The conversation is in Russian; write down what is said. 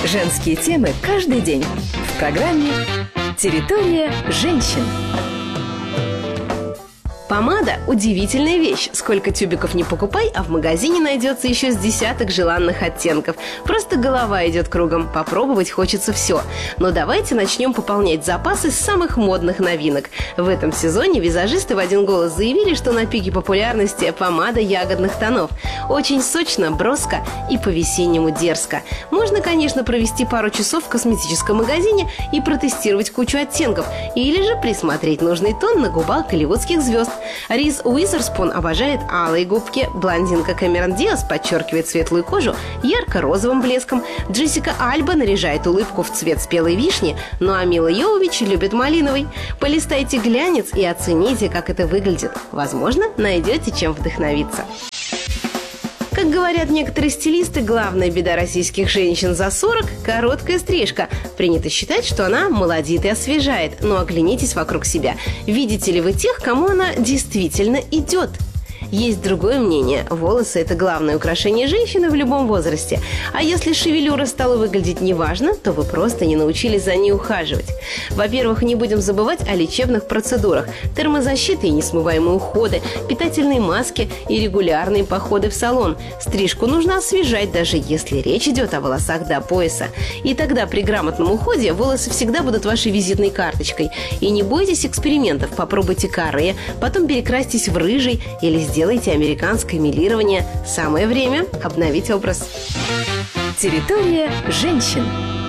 Женские темы каждый день в программе «Территория женщин». Помада – удивительная вещь. Сколько тюбиков не покупай, а в магазине найдется еще с десяток желанных оттенков. Просто голова идет кругом. Попробовать хочется все. Но давайте начнем пополнять запасы с самых модных новинок. В этом сезоне визажисты в один голос заявили, что на пике популярности помада ягодных тонов. Очень сочно, броско и по-весеннему дерзко. Можно, конечно, провести пару часов в косметическом магазине и протестировать кучу оттенков. Или же присмотреть нужный тон на губах голливудских звезд. Риз Уизерспун обожает алые губки, блондинка Кэмерон Диаз подчеркивает светлую кожу ярко-розовым блеском, Джессика Альба наряжает улыбку в цвет спелой вишни, ну а Мила Йовович любит малиновый. Полистайте глянец и оцените, как это выглядит. Возможно, найдете чем вдохновиться. Как говорят некоторые стилисты, главная беда российских женщин за 40 – короткая стрижка. Принято считать, что она молодит и освежает. Но оглянитесь вокруг себя. Видите ли вы тех, кому она действительно идет? Есть другое мнение. Волосы – это главное украшение женщины в любом возрасте. А если шевелюра стала выглядеть неважно, то вы просто не научились за ней ухаживать. Во-первых, не будем забывать о лечебных процедурах. Термозащиты и несмываемые уходы, питательные маски и регулярные походы в салон. Стрижку нужно освежать, даже если речь идет о волосах до пояса. И тогда при грамотном уходе волосы всегда будут вашей визитной карточкой. И не бойтесь экспериментов. Попробуйте каре, потом перекрасьтесь в рыжий или сделайте американское милирование. Самое время обновить образ. Территория женщин.